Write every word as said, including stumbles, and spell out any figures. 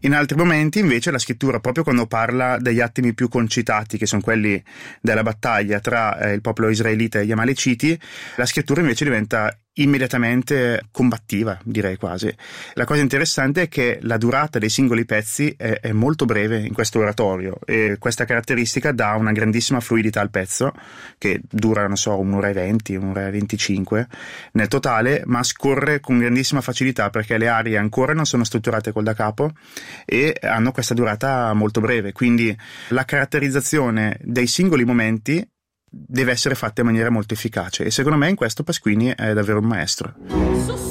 In altri momenti invece la scrittura, proprio quando parla degli attimi più concitati, che sono quelli della battaglia tra eh, il popolo israelita e gli amaleciti, la scrittura invece diventa immediatamente combattiva, direi quasi. La cosa interessante è che la durata dei singoli pezzi è, è molto breve in questo oratorio, e questa caratteristica dà una grandissima fluidità al pezzo, che dura, non so, un'ora e venti, un'ora e venticinque nel totale, ma scorre con grandissima facilità perché le arie ancora non sono strutturate col da capo e hanno questa durata molto breve, quindi la caratterizzazione dei singoli momenti deve essere fatta in maniera molto efficace, e secondo me in questo Pasquini è davvero un maestro.